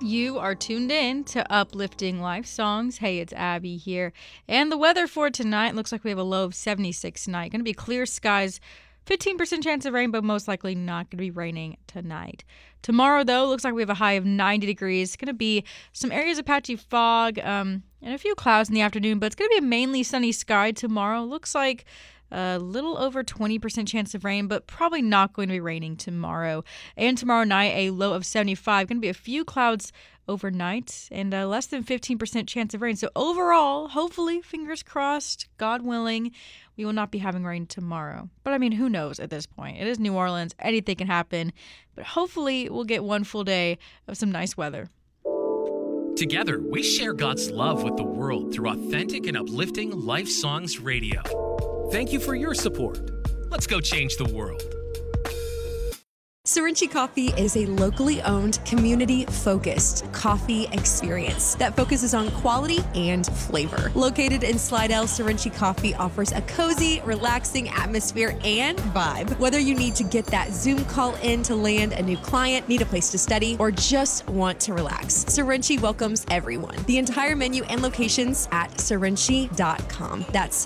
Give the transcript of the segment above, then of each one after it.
You are tuned in to Uplifting Life Songs. Hey, it's Abby here. And the weather for tonight looks like we have a low of 76 tonight. Going to be clear skies, 15% chance of rain, but most likely not going to be raining tonight. Tomorrow, though, looks like we have a high of 90 degrees. Going to be some areas of patchy fog and a few clouds in the afternoon, but it's going to be a mainly sunny sky tomorrow. Looks like a little over 20% chance of rain, but probably not going to be raining tomorrow. And tomorrow night, a low of 75. Going to be a few clouds overnight and less than 15% chance of rain. So overall, hopefully, fingers crossed, God willing, we will not be having rain tomorrow. But I mean, who knows at this point? It is New Orleans. Anything can happen. But hopefully, we'll get one full day of some nice weather. Together, we share God's love with the world through authentic and uplifting Life Songs Radio. Thank you for your support. Let's go change the world. Sorenchi Coffee is a locally owned, community-focused coffee experience that focuses on quality and flavor. Located in Slidell, Sorenchi Coffee offers a cozy, relaxing atmosphere and vibe. Whether you need to get that Zoom call in to land a new client, need a place to study, or just want to relax, Sorenchi welcomes everyone. The entire menu and locations at Sorenchi.com. That's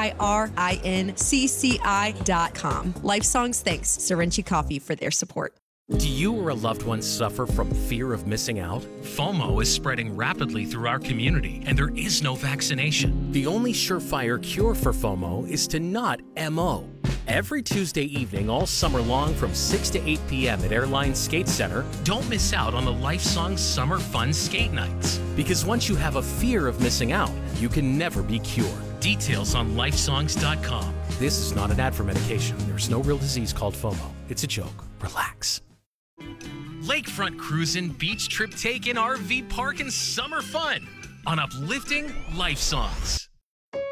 SIRINCCI.com. Life Songs thanks Sorenchi Coffee for their support. Do you or a loved one suffer from fear of missing out? FOMO is spreading rapidly through our community, and there is no vaccination. The only surefire cure for FOMO is to not MO. Every Tuesday evening all summer long from 6 to 8 p.m. at Airline Skate Center, don't miss out on the Life Songs Summer Fun Skate Nights. Because once you have a fear of missing out, you can never be cured. Details on lifesongs.com. This is not an ad for medication. There's no real disease called FOMO. It's a joke. Relax. Lakefront cruising, beach trip taking, RV park, and summer fun on Uplifting Life Songs.